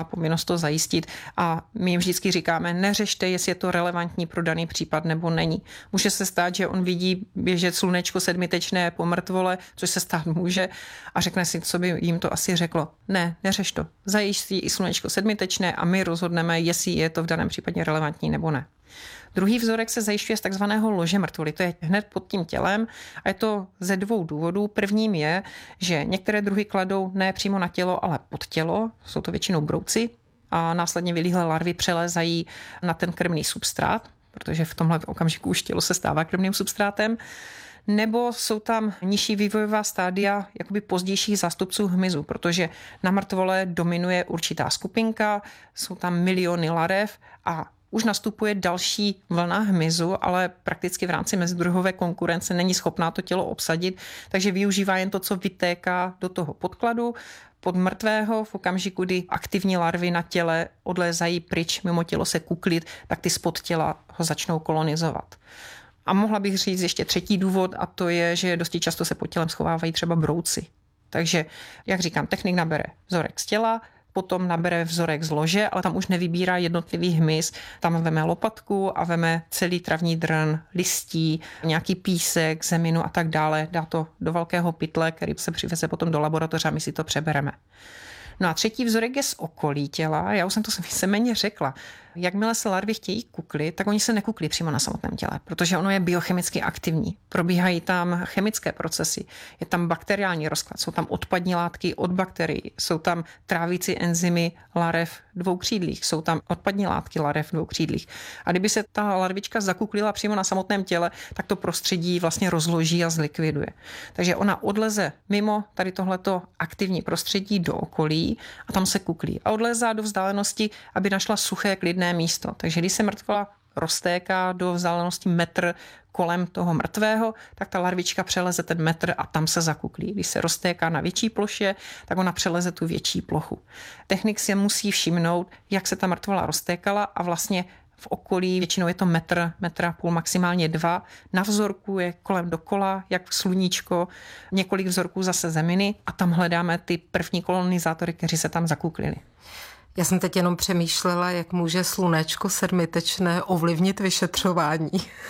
a povinnost to zajistit. A my jim vždycky říkáme, neřešte, jestli je to relevantní pro daný případ nebo není. Může se stát, že on vidí běžet slunečko sedmitečné po mrtvole, což se stát může, a řekne si, co by jim to asi řeklo. Ne, neřeš to. Zajistí i slunečko sedmitečné a my rozhodneme, jestli je to v daném případě relevantní nebo ne. Druhý vzorek se zajišťuje z takzvaného lože mrtvoly, to je hned pod tím tělem a je to ze dvou důvodů. Prvním je, že některé druhy kladou ne přímo na tělo, ale pod tělo, jsou to většinou brouci a následně vylíhlé larvy přelézají na ten krmný substrát, protože v tomhle okamžiku už tělo se stává krmným substrátem. Nebo jsou tam nižší vývojová stádia jakoby pozdějších zástupců hmyzu, protože na mrtvole dominuje určitá skupinka, jsou tam miliony larev a už nastupuje další vlna hmyzu, ale prakticky v rámci mezidruhové konkurence není schopná to tělo obsadit, takže využívá jen to, co vytéká do toho podkladu, pod mrtvého v okamžiku, kdy aktivní larvy na těle odlézají pryč, mimo tělo se kuklit, tak ty spod těla ho začnou kolonizovat. A mohla bych říct ještě třetí důvod, a to je, že dosti často se pod tělem schovávají třeba brouci. Takže, jak říkám, technik nabere vzorek z těla, potom nabere vzorek z lože, ale tam už nevybírá jednotlivý hmyz, tam veme lopatku a veme celý travní drn, listí, nějaký písek, zeminu a tak dále, dá to do velkého pytle, který se přiveze potom do laboratoře a my si to přebereme. No a třetí vzorek je z okolí těla. Já už jsem to víceméně řekla. Jakmile se larvy chtějí kuklit, tak oni se nekuklí přímo na samotném těle, protože ono je biochemicky aktivní. Probíhají tam chemické procesy, je tam bakteriální rozklad, jsou tam odpadní látky od bakterií, jsou tam trávící enzymy larev dvoukřídlých, jsou tam odpadní látky larev dvoukřídlých. A kdyby se ta larvička zakuklila přímo na samotném těle, tak to prostředí vlastně rozloží a zlikviduje. Takže ona odleze mimo tady tohleto aktivní prostředí do okolí a tam se kuklí. A odlezá do vzdálenosti, aby našla suché klidné místo. Takže když se mrtvola roztéká do vzdálenosti metr kolem toho mrtvého, tak ta larvička přeleze ten metr a tam se zakuklí. Když se roztéká na větší ploše, tak ona přeleze tu větší plochu. Technik si musí všimnout, jak se ta mrtvola roztékala a vlastně v okolí, většinou je to metr a půl, maximálně 2. Na vzorku je kolem dokola, jak sluníčko, několik vzorků zase zeminy a tam hledáme ty první kolonizátory, kteří se tam zakuklili. Já jsem teď jenom přemýšlela, jak může slunečko sedmitečné ovlivnit vyšetřování.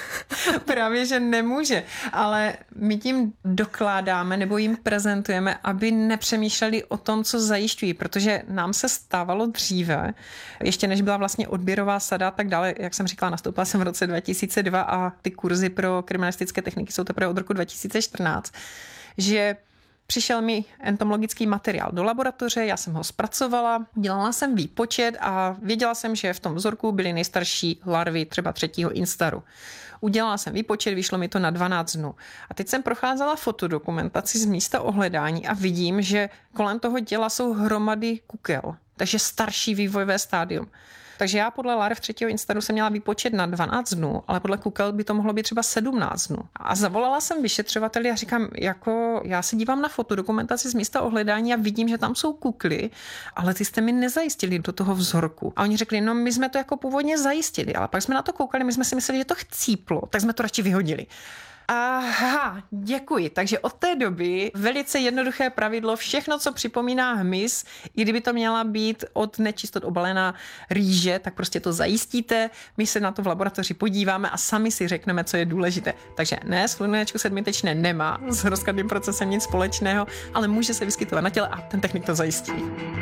Právě, že nemůže, ale my tím dokládáme nebo jim prezentujeme, aby nepřemýšleli o tom, co zajišťují, protože nám se stávalo dříve, ještě než byla vlastně odběrová sada a tak dále, jak jsem říkala, nastoupila jsem v roce 2002 a ty kurzy pro kriminalistické techniky jsou teprve od roku 2014, že přišel mi entomologický materiál do laboratoře, já jsem ho zpracovala, dělala jsem výpočet a věděla jsem, že v tom vzorku byly nejstarší larvy třeba 3. instaru. Udělala jsem výpočet, vyšlo mi to na 12 dnů. A teď jsem procházela fotodokumentaci z místa ohledání a vidím, že kolem toho těla jsou hromady kukel, takže starší vývojové stádium. Takže já podle larv 3. instaru jsem měla výpočet na 12 dnů, ale podle kukel by to mohlo být třeba 17 dnů. A zavolala jsem vyšetřovateli a říkám, já se dívám na fotodokumentaci z místa ohledání a vidím, že tam jsou kukly, ale ty jste mi nezajistili do toho vzorku. A oni řekli, no my jsme to jako původně zajistili, ale pak jsme na to koukali, my jsme si mysleli, že to chcíplo, tak jsme to radši vyhodili. Aha, děkuji. Takže od té doby velice jednoduché pravidlo, všechno, co připomíná hmyz, i kdyby to měla být od nečistot obalená rýže, tak prostě to zajistíte, my se na to v laboratoři podíváme a sami si řekneme, co je důležité. Takže ne, slunečko sedmitečné nemá s rozkladným procesem nic společného, ale může se vyskytovat na těle a ten technik to zajistí.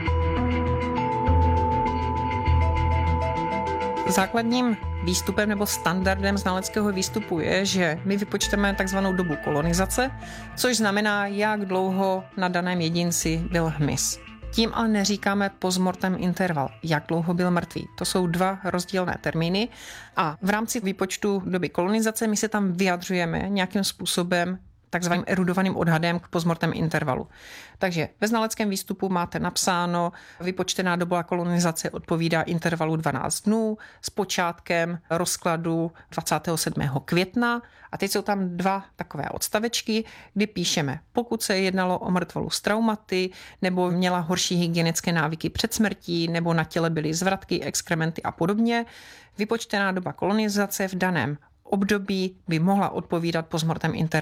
Základním výstupem nebo standardem znaleckého výstupu je, že my vypočteme takzvanou dobu kolonizace, což znamená, jak dlouho na daném jedinci byl hmyz. Tím ale neříkáme postmortem interval, jak dlouho byl mrtvý. To jsou 2 rozdílné termíny a v rámci výpočtu doby kolonizace my se tam vyjadřujeme nějakým způsobem takzvaným erudovaným odhadem k postmortem intervalu. Takže ve znaleckém výstupu máte napsáno, vypočtená doba kolonizace odpovídá intervalu 12 dnů s počátkem rozkladu 27. května a teď jsou tam 2 takové odstavečky, kdy píšeme, pokud se jednalo o mrtvolu s traumaty nebo měla horší hygienické návyky před smrtí nebo na těle byly zvratky, exkrementy a podobně, vypočtená doba kolonizace v daném období by mohla odpovídat postmortem intervalu.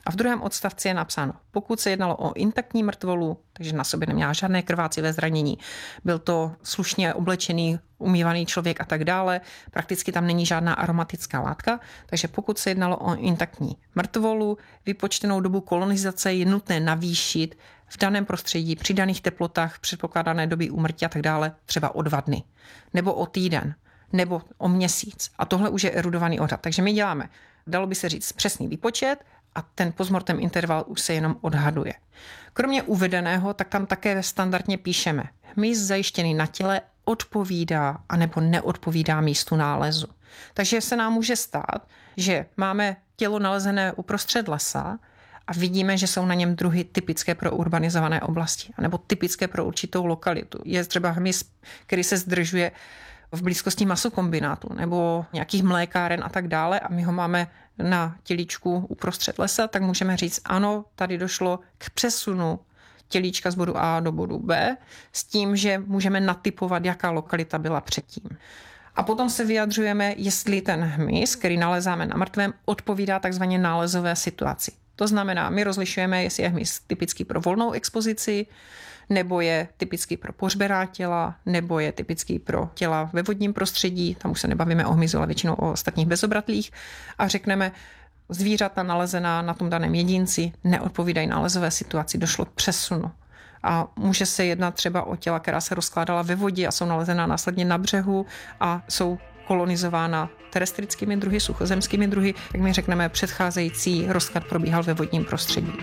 A v druhém odstavci je napsáno, pokud se jednalo o intaktní mrtvolu, takže na sobě neměla žádné krvácivé zranění, byl to slušně oblečený, umývaný člověk a tak dále, prakticky tam není žádná aromatická látka, takže pokud se jednalo o intaktní mrtvolu, vypočtenou dobu kolonizace je nutné navýšit v daném prostředí, při daných teplotách, předpokládané doby úmrtí a tak dále, třeba o 2 dny, nebo o týden, nebo o měsíc. A tohle už je erudovaný odhad. Takže my děláme, dalo by se říct, přesný výpočet a ten postmortem interval už se jenom odhaduje. Kromě uvedeného, tak tam také standardně píšeme, hmyz zajištěný na těle odpovídá anebo neodpovídá místu nálezu. Takže se nám může stát, že máme tělo nalezené uprostřed lesa a vidíme, že jsou na něm druhy typické pro urbanizované oblasti, anebo typické pro určitou lokalitu. Je třeba hmyz, který se zdržuje v blízkosti masokombinátu nebo nějakých mlékáren a tak dále a my ho máme na tělíčku uprostřed lesa, tak můžeme říct, ano, tady došlo k přesunu tělíčka z bodu A do bodu B s tím, že můžeme natypovat, jaká lokalita byla předtím. A potom se vyjadřujeme, jestli ten hmyz, který nalezáme na mrtvém, odpovídá takzvaně nálezové situaci. To znamená, my rozlišujeme, jestli je hmyz typický pro volnou expozici, nebo je typický pro pohřbená těla, nebo je typický pro těla ve vodním prostředí, tam už se nebavíme o hmyzu, ale většinou o ostatních bezobratlých, a řekneme, zvířata nalezená na tom daném jedinci neodpovídají nálezové situaci, došlo k přesunu. A může se jednat třeba o těla, která se rozkládala ve vodě a jsou nalezená následně na břehu a jsou kolonizována terestrickými druhy, suchozemskými druhy, tak my řekneme, předcházející rozklad probíhal ve vodním prostředí.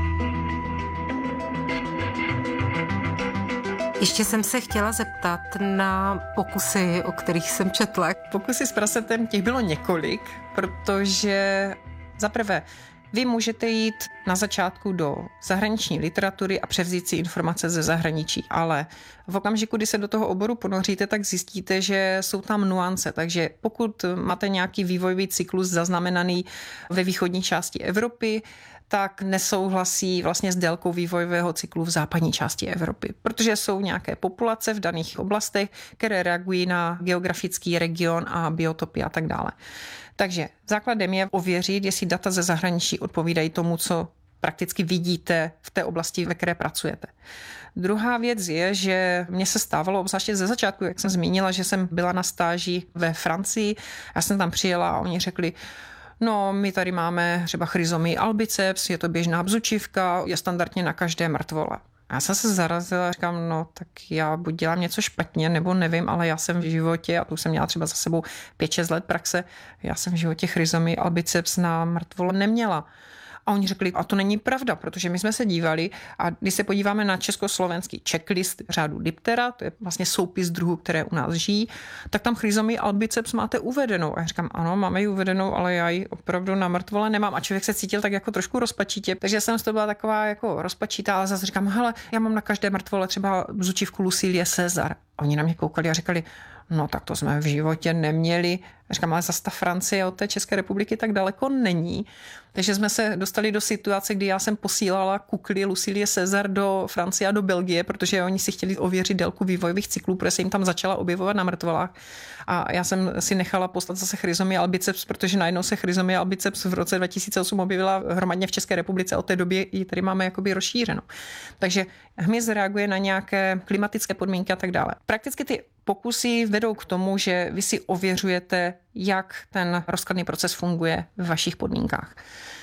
Ještě jsem se chtěla zeptat na pokusy, o kterých jsem četla. Pokusy s prasetem, těch bylo několik, protože zaprvé vy můžete jít na začátku do zahraniční literatury a převzít si informace ze zahraničí, ale v okamžiku, kdy se do toho oboru ponoříte, tak zjistíte, že jsou tam nuance, takže pokud máte nějaký vývojový cyklus zaznamenaný ve východní části Evropy, tak nesouhlasí vlastně s délkou vývojového cyklu v západní části Evropy, protože jsou nějaké populace v daných oblastech, které reagují na geografický region a biotopy a tak dále. Takže základem je ověřit, jestli data ze zahraničí odpovídají tomu, co prakticky vidíte v té oblasti, ve které pracujete. Druhá věc je, že mně se stávalo, obzvláště ze začátku, jak jsem zmínila, že jsem byla na stáži ve Francii, já jsem tam přijela a oni řekli, no, my tady máme třeba Chrysomii albiceps, je to běžná bzučivka, je standardně na každé mrtvole. Já jsem se zarazila a říkám, no tak já buď dělám něco špatně, nebo nevím, ale já jsem v životě, a tu jsem měla třeba za sebou 5-6 let praxe, já jsem v životě Chrysomii albiceps na mrtvole neměla. A oni řekli, a to není pravda, protože my jsme se dívali a když se podíváme na československý checklist řádu Diptera, to je vlastně soupis druhů, které u nás žijí, tak tam Chrysomii albiceps máte uvedenou. A já říkám, ano, máme ji uvedenou, ale já ji opravdu na mrtvole nemám. A člověk se cítil tak jako trošku rozpačitě, takže jsem z toho byla taková jako rozpačitá, ale zase říkám, hele, já mám na každé mrtvole třeba bzučivku Lucilie Cezar. A oni na mě koukali a říkali, no tak to jsme v životě neměli. Říkám, ale zase ta Francie od té České republiky tak daleko není. Takže jsme se dostali do situace, kdy já jsem posílala kukly Lucilie Cezar do Francie a do Belgie, protože oni si chtěli ověřit délku vývojových cyklů, protože se jim tam začala objevovat na mrtvolách. A já jsem si nechala poslat zase Chrysomii albiceps, protože najednou se Chrysomie albiceps v roce 2008 objevila hromadně v České republice. Od té doby ji tady máme jakoby rozšířenou. Takže hmyz reaguje na nějaké klimatické podmínky a tak dále. Prakticky ty pokusy vedou k tomu, že vy si ověřujete, jak ten rozkladný proces funguje v vašich podmínkách.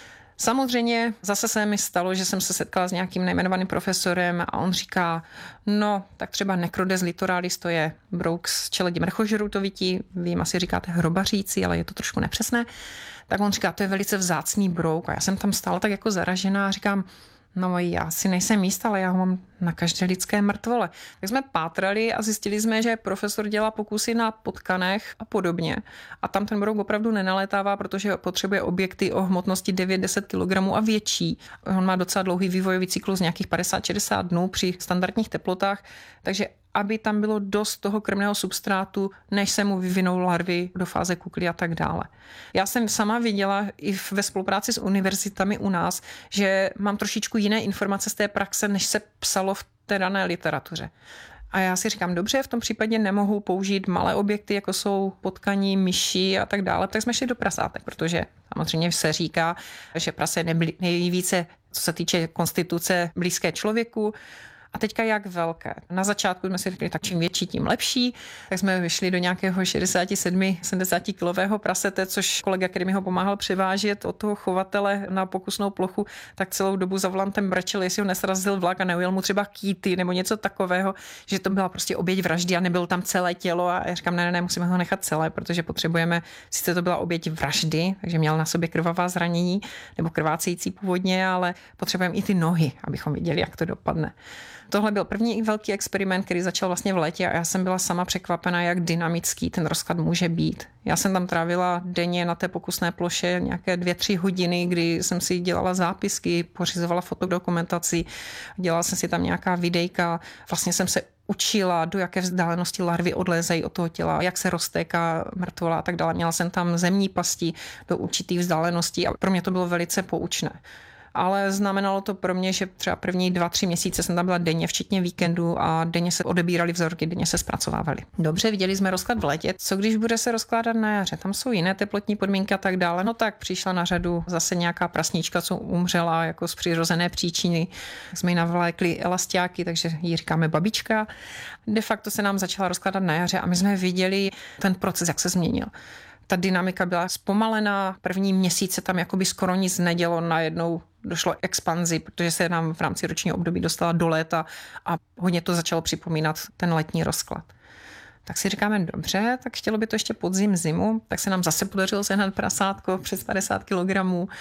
Samozřejmě zase se mi stalo, že jsem se setkala s nějakým nejmenovaným profesorem a on říká, no tak třeba Necrodes litoralis, to je brouk z čeledi mrchožroutovití, vy jim asi říkáte hrobaříci, ale je to trošku nepřesné, tak on říká, to je velice vzácný brouk a já jsem tam stála tak jako zaražená a říkám, no já si nejsem jistá, ale já ho mám na každé lidské mrtvole. Tak jsme pátrali a zjistili jsme, že profesor dělá pokusy na potkanech a podobně. A tam ten brouk opravdu nenalétává, protože potřebuje objekty o hmotnosti 9-10 kg a větší. On má docela dlouhý vývojový cyklus, nějakých 50-60 dnů při standardních teplotách, takže aby tam bylo dost toho krmného substrátu, než se mu vyvinou larvy do fáze kukly a tak dále. Já jsem sama viděla i ve spolupráci s univerzitami u nás, že mám trošičku jiné informace z té praxe, než se psalo v té dané literatuře. A já si říkám, dobře, v tom případě nemohu použít malé objekty, jako jsou potkaní, myši a tak dále, tak jsme šli do prasátek, protože samozřejmě se říká, že prase je nejvíce, co se týče konstituce, blízké člověku. A teďka jak velké. Na začátku jsme si řekli, tak čím větší, tím lepší. Tak jsme vyšli do nějakého 67-70 kilového prasete, což kolega, který mi ho pomáhal převážet od toho chovatele na pokusnou plochu, tak celou dobu za volantem brečel, jestli ho nesrazil vlak a neujel mu třeba kýty nebo něco takového, že to byla prostě oběť vraždy a nebylo tam celé tělo. A já říkám, ne, musíme ho nechat celé, protože potřebujeme, sice to byla oběť vraždy, takže měl na sobě krvavá zranění nebo krvácející původně, ale potřebujeme i ty nohy, abychom viděli, jak to dopadne. Tohle byl první velký experiment, který začal vlastně v létě a já jsem byla sama překvapená, jak dynamický ten rozklad může být. Já jsem tam trávila denně na té pokusné ploše nějaké 2-3 hodiny, kdy jsem si dělala zápisky, pořizovala fotodokumentaci, dělala jsem si tam nějaká videjka, vlastně jsem se učila, do jaké vzdálenosti larvy odlézají od toho těla, jak se roztéká mrtvola a tak dále. Měla jsem tam zemní pasti do určitých vzdáleností a pro mě to bylo velice poučné. Ale znamenalo to pro mě, že třeba první 2-3 měsíce jsem tam byla denně, včetně víkendu a denně se odebíraly vzorky, denně se zpracovávaly. Dobře, viděli jsme rozklad v létě. Co když bude se rozkládat na jaře? Tam jsou jiné teplotní podmínky a tak dále. No tak přišla na řadu zase nějaká prasnička, co umřela jako z přirozené příčiny. Jsme ji navlékli elastiáky, takže jí říkáme babička. De facto se nám začala rozkládat na jaře a my jsme viděli ten proces, jak se změnil. Ta dynamika byla zpomalená, první měsíce tam jakoby skoro nic nedělo, najednou došlo k expanzi, protože se nám v rámci ročního období dostala do léta a hodně to začalo připomínat ten letní rozklad. Tak si říkáme, dobře, tak chtělo by to ještě podzim, zimu, tak se nám zase podařilo sehnat prasátko přes 50 kg.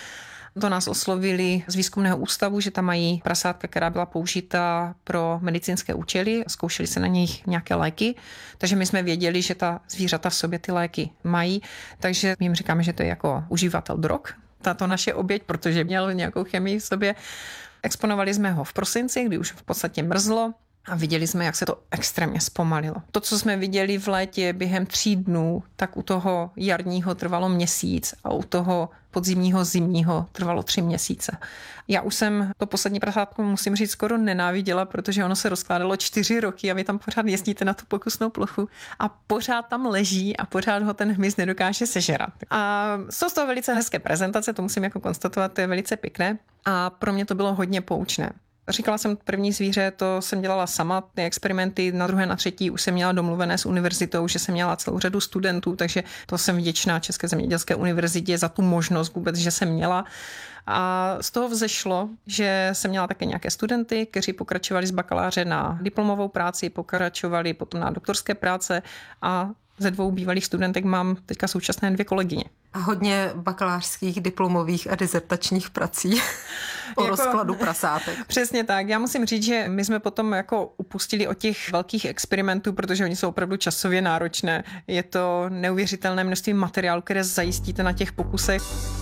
To nás oslovili z výzkumného ústavu, že tam mají prasátka, která byla použita pro medicínské účely, zkoušeli se na nich nějaké léky, takže my jsme věděli, že ta zvířata v sobě ty léky mají, takže my jim říkáme, že to je jako uživatel drog, tato naše oběť, protože měl nějakou chemii v sobě. Exponovali jsme ho v prosinci, kdy už v podstatě mrzlo, a viděli jsme, jak se to extrémně zpomalilo. To, co jsme viděli v létě během 3 dnů, tak u toho jarního trvalo měsíc a u toho podzimního zimního trvalo 3 měsíce. Já už jsem to poslední prasátko, musím říct, skoro nenáviděla, protože ono se rozkládalo 4 roky a vy tam pořád jezdíte na tu pokusnou plochu a pořád tam leží a pořád ho ten hmyz nedokáže sežrat. A jsou z toho velice hezké prezentace, to musím jako konstatovat, to je velice pěkné a pro mě to bylo hodně poučné. Říkala jsem, první zvíře, to jsem dělala sama, ty experimenty, na druhé, na třetí už jsem měla domluvené s univerzitou, že jsem měla celou řadu studentů, takže to jsem vděčná České zemědělské univerzitě za tu možnost vůbec, že jsem měla. A z toho vzešlo, že jsem měla také nějaké studenty, kteří pokračovali z bakaláře na diplomovou práci, pokračovali potom na doktorské práce a ze 2 bývalých studentek mám teďka současné 2 kolegyně. A hodně bakalářských, diplomových a dizertačních prací o rozkladu prasátek. Přesně tak. Já musím říct, že my jsme potom jako upustili od těch velkých experimentů, protože oni jsou opravdu časově náročné. Je to neuvěřitelné množství materiálu, které zajistíte na těch pokusech.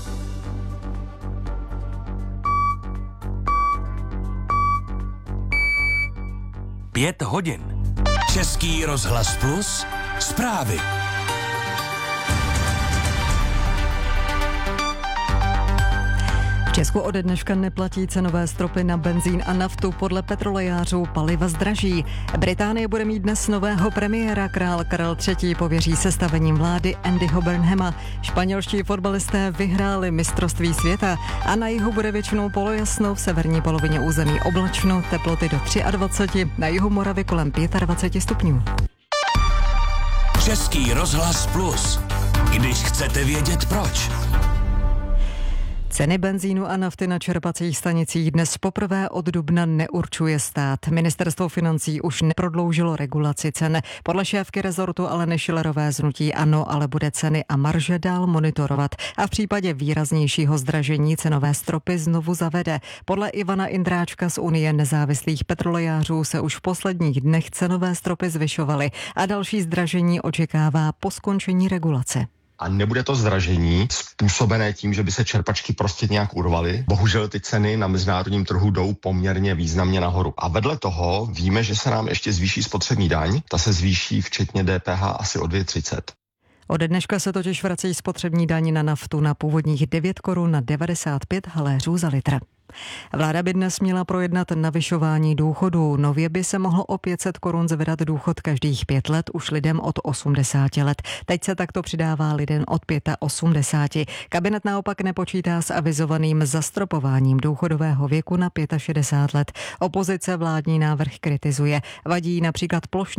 Pět hodin. Český rozhlas Plus. Zprávy. V Česku ode dneška neplatí cenové stropy na benzín a naftu, podle petrolejářů paliva zdraží. Británie bude mít dnes nového premiéra, král Karel III. Pověří sestavením vlády Andyho Burnhama. Španělští fotbalisté vyhráli mistrovství světa a na jihu bude většinou polojasno, v severní polovině území oblačno, teploty do 23, na jihu Moravy kolem 25 stupňů. Český rozhlas Plus. Když chcete vědět proč. Ceny benzínu a nafty na čerpacích stanicích dnes poprvé od dubna neurčuje stát. Ministerstvo financí už neprodloužilo regulaci cen. Podle šéfky rezortu Aleny Schillerové z hnutí ANO ale bude ceny a marže dál monitorovat a v případě výraznějšího zdražení cenové stropy znovu zavede. Podle Ivana Indráčka z Unie nezávislých petrolejářů se už v posledních dnech cenové stropy zvyšovaly a další zdražení očekává po skončení regulace. A nebude to zdražení způsobené tím, že by se čerpačky prostě nějak urvaly. Bohužel ty ceny na mezinárodním trhu jdou poměrně významně nahoru. A vedle toho víme, že se nám ještě zvýší spotřební daň. Ta se zvýší včetně DPH asi o 2,30. Ode dneška se totiž vrací spotřební daň na naftu na původních 9 korun na 95 haléřů za litr. Vláda by dnes měla projednat navyšování důchodů. Nově by se mohlo o 500 korun zvedat důchod každých 5 let už lidem od 80 let. Teď se takto přidává lidem od 85. Kabinet naopak nepočítá s avizovaným zastropováním důchodového věku na 65 let. Opozice vládní návrh kritizuje. Vadí například plošné